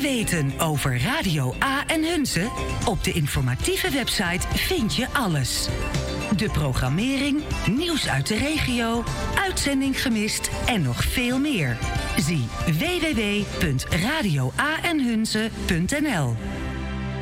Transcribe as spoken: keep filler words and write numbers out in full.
weten over Radio A en Hunze? Op de informatieve website vind je alles. De programmering, nieuws uit de regio, uitzending gemist en nog veel meer. Zie w w w punt radio a en hunze punt n l.